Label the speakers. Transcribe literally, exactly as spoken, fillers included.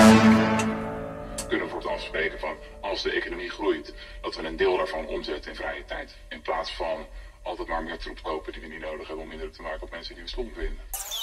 Speaker 1: We kunnen voortaan spreken van als de economie groeit, dat we een deel daarvan omzetten in vrije tijd. In plaats van altijd maar meer troep kopen die we niet nodig hebben om indruk te maken op mensen die we stom vinden.